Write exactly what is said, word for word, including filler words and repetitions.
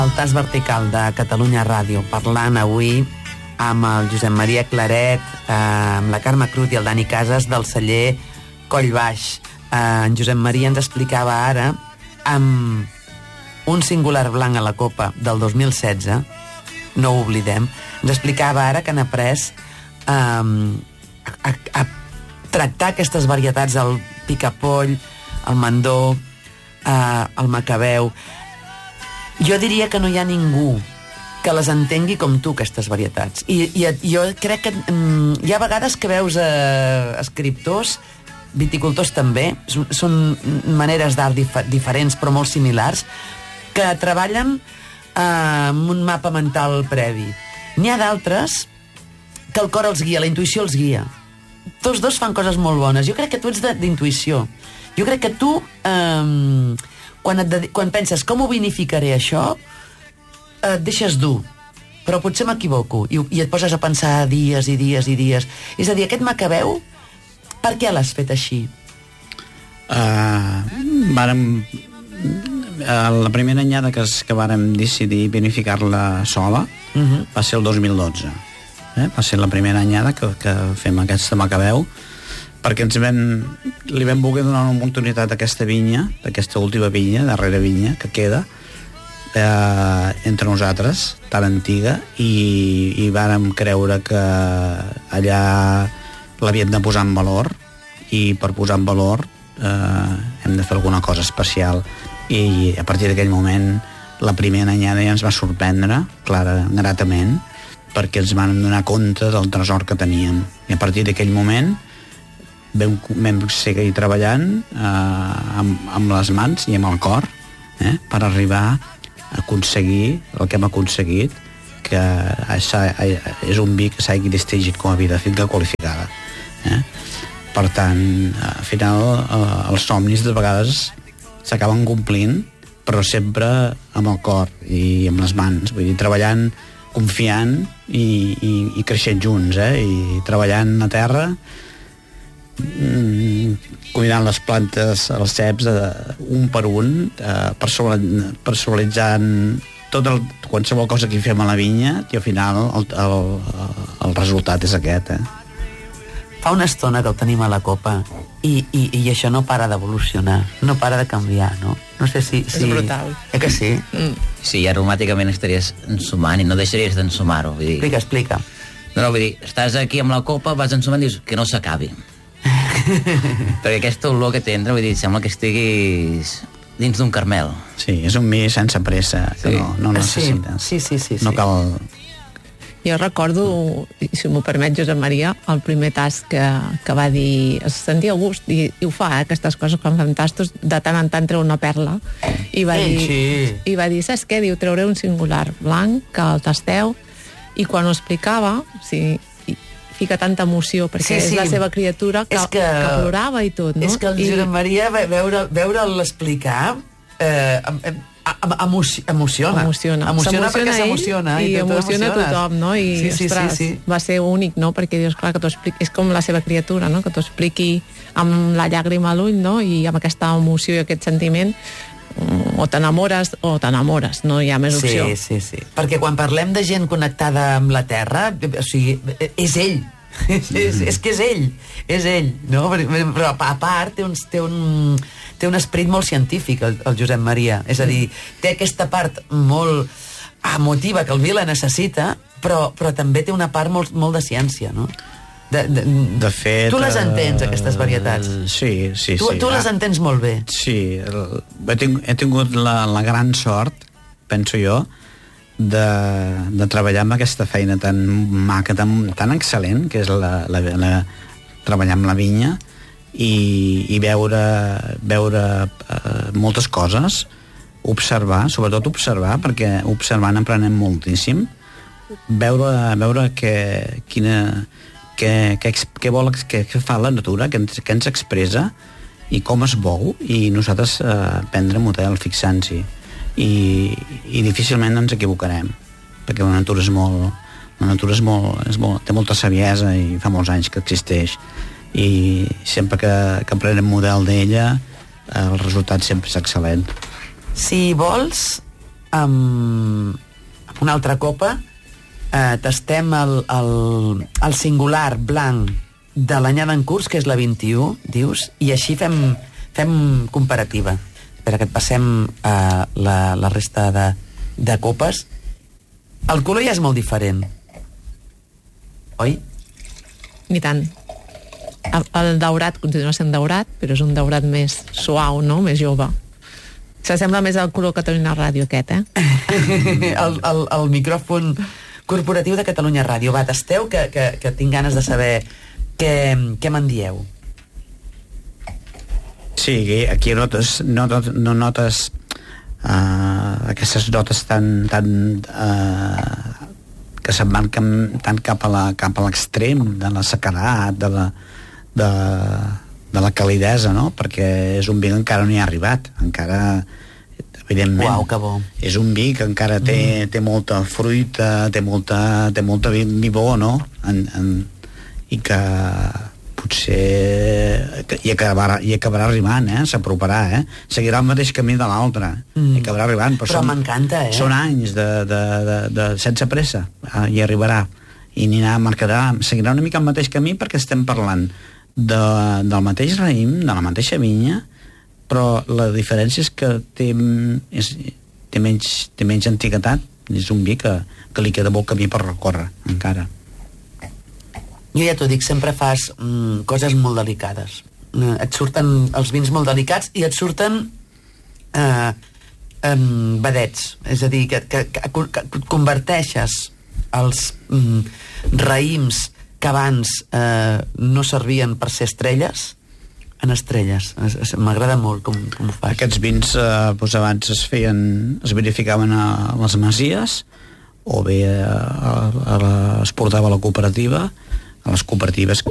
El tas vertical de Catalunya Ràdio, parlant avui amb el Josep Maria Claret, eh, amb la Carme Crut i el Dani Casas del celler Collbaix. Eh, en Josep Maria ens explicava ara, amb un singular blanc a la copa del dos mil setze, no ho oblidem, ens explicava ara que han après eh, a, a tractar aquestes varietats, el picapoll, el mandó, eh, el macabeu. Jo diria que no hi ha ningú que les entengui com tu, aquestes varietats. I, i jo crec que mm, hi ha vegades que veus eh, escriptors, viticultors també, són maneres d'art dif diferents però molt similars, que treballen eh, amb un mapa mental previ. N'hi ha d'altres que el cor els guia, la intuïció els guia. Tots dos fan coses molt bones. Jo crec que tu ets d'intuïció. Jo crec que tu... Eh, Quan, et quan penses com ho vinificaré això, et deixes dur, però potser m'equivoco i, i et poses a pensar dies i dies i dies. És a dir, aquest macabeu, per què l'has fet així? Uh, vàrem, uh, la primera anyada que, que vàrem decidir vinificar-la sola uh -huh. va ser el dos mil dotze. Eh? Va ser la primera anyada que, que fem aquesta macabeu, perquè ens vam, li vam voler donar una oportunitat a aquesta vinya, d'aquesta última vinya, darrera vinya que queda eh, entre nosaltres, tan antiga, i, i vàrem creure que allà l'havíem de posar en valor, i per posar en valor eh, hem de fer alguna cosa especial, i a partir d'aquell moment la primera anyada ja ens va sorprendre clara, gratament, perquè ens vam donar compte del tresor que teníem, i a partir d'aquell moment vam, vam seguir treballant eh, amb, amb les mans i amb el cor eh, per arribar a aconseguir el que hem aconseguit, que és un vi que s'hagi distingit com a vi de finca qualificada. Eh? Per tant, al final eh, els somnis de vegades s'acaben complint, però sempre amb el cor i amb les mans, vull dir, treballant, confiant i, i, i creixent junts, eh? I treballant a terra, cuidant les plantes, els ceps eh, un per un, eh, personalitzant tot el, qualsevol cosa que hi fem a la vinya, i al final el, el, el resultat és aquest. Eh? Fa una estona que el tenim a la copa i, i, i això no para d'evolucionar, no para de canviar, no? No sé si... si... És brutal. Eh que sí? Mm. Sí, aromàticament estaries ensumant i no deixaries d'ensumar-ho. Dir... Explica, explica. No, no, vull dir, estàs aquí amb la copa, vas ensumant i dius que no s'acabi. Perquè aquesta olor que t'entra, vull dir, sembla que estiguis dins d'un caramel. Sí, és un vi sense pressa, que sí. no, no necessites. Sí, sí, sí, sí. No cal... Jo recordo, si m'ho permet Josep Maria, el primer tast que, que va dir, es sentia a gust, i, i ho fa, eh, aquestes coses quan fem tastos, de tant en tant treu una perla, i va, Ei, dir, sí. i va dir, saps què? Diu, trauré un singular blanc, que el tasteu, i quan ho explicava, sí, fica tanta emoció, perquè sí, sí. és la seva criatura que, que, que plorava i tot, no? És que el Josep Maria, veure, veure'l explicar, eh, emoci emociona. Emociona. Emociona perquè s'emociona. I, i emociona a tothom, no? I, sí, sí, ostres, sí, sí. va ser únic, no? Perquè dius, clar, que t'ho expliqui, és com la seva criatura, no? Que t'ho expliqui amb la llàgrima a l'ull, no? I amb aquesta emoció i aquest sentiment, o t'enamores o t'enamores, no hi ha més opció. Sí, sí, sí. Perquè quan parlem de gent connectada amb la terra, o sigui, és ell. és, és, és que és ell, és ell, no? Però a part té un, té un, té un esperit molt científic, el, el Josep Maria. És a dir, té aquesta part molt emotiva que el vi la necessita, però, però també té una part molt, molt de ciència, no? De, de, de fet... Tu les entens, aquestes varietats? Uh, sí, sí, tu, sí. Tu les entens molt bé? Sí, el, he, tingut, he tingut la, la gran sort, penso jo, de, de treballar amb aquesta feina tan maca, tan, tan excel·lent, que és la, la, la, treballar amb la vinya i, i veure, veure uh, moltes coses, observar, sobretot observar, perquè observant aprenem moltíssim, veure, veure que, quina... Què, què, què, vol, què, què fa la natura, què ens, què ens expressa i com es vol, i nosaltres eh, prendre model fixant-s'hi i, i difícilment ens equivocarem, perquè la natura és molt, la natura és molt, és molt, té molta saviesa i fa molts anys que existeix, i sempre que, que prenem model d'ella el resultat sempre és excel·lent. Si vols, amb, amb una altra copa, eh, tastem el, el, el singular blanc de l'anyada en curs, que és la vint-i-u, dius, i així fem, fem comparativa. Espera que et passem eh, la, la resta de, de copes. El color ja és molt diferent, oi? Ni tant. El, el daurat continua sent daurat, però és un daurat més suau, no? Més jove. S'assembla més al color Catalunya Ràdio, aquest, eh? el, el, el micròfon corporatiu de Catalunya Ràdio. Va, tasteu, que, que, que tinc ganes de saber què, què me'n dieu. Sí, aquí notes, no, no notes uh, aquestes notes tan, tan uh, que se'n van tant cap a la, cap a l'extrem de la sequedat, de la, de, de la calidesa, no? Perquè és un vi que encara no hi ha arribat, encara, evidentment. Uau, que bo. És un vi que encara té, mm. té molta fruita, té molta, té molta vi, vi bo, no? En, en, i que potser hi acabarà, hi acabarà arribant, eh? S'aproparà, eh? Seguirà el mateix camí de l'altre, mm. hi acabarà arribant, però, però m'encanta, eh? Són anys de, de, de, de sense pressa, eh? Hi arribarà, i anirà, marcarà, seguirà una mica el mateix camí, perquè estem parlant de, del mateix raïm, de la mateixa vinya, però la diferència és que té, és, té, menys, té menys antiguitat, és un vi que, que li queda molt camí per recórrer, encara. Jo ja t'ho dic, sempre fas mm, coses molt delicades. Eh, et surten els vins molt delicats i et surten eh, eh, vedets. És a dir, que, que, que, que converteixes els mm, raïms que abans eh, no servien per ser estrelles en estrelles. M'agrada molt com, com ho fas. Aquests vins eh, doncs abans es feien, es verificaven a les masies, o bé a, a, a la, es portava a la cooperativa, a les cooperatives